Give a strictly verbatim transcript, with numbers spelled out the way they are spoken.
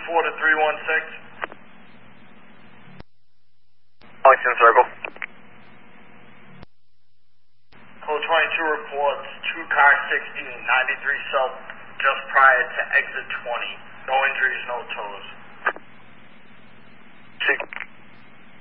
four to three one six. Arlington Circle. Code twenty-two reports two car sixteen, ninety-three south, just prior to exit